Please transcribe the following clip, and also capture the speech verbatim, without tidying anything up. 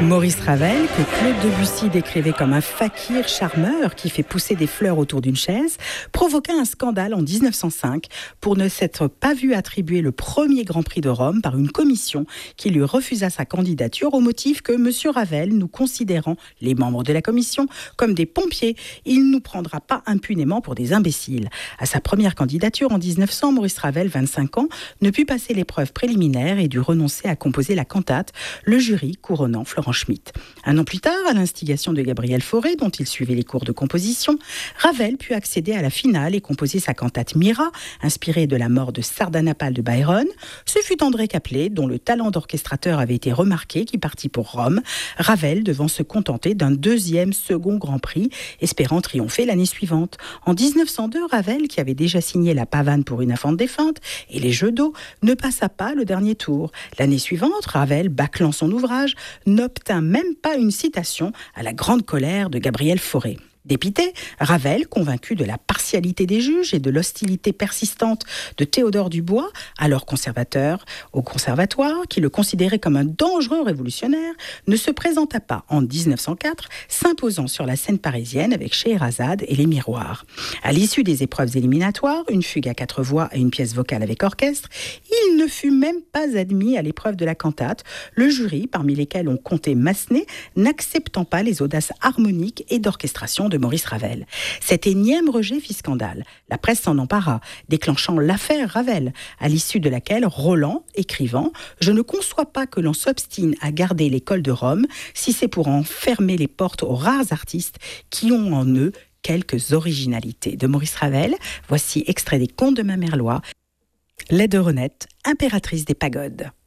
Maurice Ravel, que Claude Debussy décrivait comme un fakir charmeur qui fait pousser des fleurs autour d'une chaise, provoqua un scandale en dix-neuf cent cinq pour ne s'être pas vu attribuer le premier Grand Prix de Rome par une commission qui lui refusa sa candidature au motif que M. Ravel, nous considérant, les membres de la commission, comme des pompiers, il ne nous prendra pas impunément pour des imbéciles. À sa première candidature en dix-neuf cents, Maurice Ravel, vingt-cinq ans, ne put passer l'épreuve préliminaire et dut renoncer à composer la cantate, le jury couronnant Florent Schmitt. Un an plus tard, à l'instigation de Gabriel Fauré, dont il suivait les cours de composition, Ravel put accéder à la finale et composer sa cantate Mira, inspirée de la mort de Sardanapale de Byron. Ce fut André Caplet, dont le talent d'orchestrateur avait été remarqué, qui partit pour Rome, Ravel devant se contenter d'un deuxième second Grand Prix, espérant triompher l'année suivante. En dix-neuf cent deux, Ravel, qui avait déjà signé la pavane pour une infante défunte et les jeux d'eau, ne passa pas le dernier tour. L'année suivante, Ravel, bâclant son ouvrage, n'obtint même pas une citation, à la grande colère de Gabriel Fauré. Dépité, Ravel, convaincu de la partialité des juges et de l'hostilité persistante de Théodore Dubois, alors conservateur au conservatoire, qui le considérait comme un dangereux révolutionnaire, ne se présenta pas en dix-neuf cent quatre, s'imposant sur la scène parisienne avec Scheherazade et les Miroirs. À l'issue des épreuves éliminatoires, une fugue à quatre voix et une pièce vocale avec orchestre, il ne fut même pas admis à l'épreuve de la cantate, le jury, parmi lesquels on comptait Massenet, n'acceptant pas les audaces harmoniques et d'orchestration de de Maurice Ravel. Cet énième rejet fit scandale. La presse s'en empara, déclenchant l'affaire Ravel, à l'issue de laquelle Roland, écrivant « Je ne conçois pas que l'on s'obstine à garder l'école de Rome si c'est pour en fermer les portes aux rares artistes qui ont en eux quelques originalités ». De Maurice Ravel, voici extrait des Contes de Mamerlois, Laideronette, impératrice des pagodes.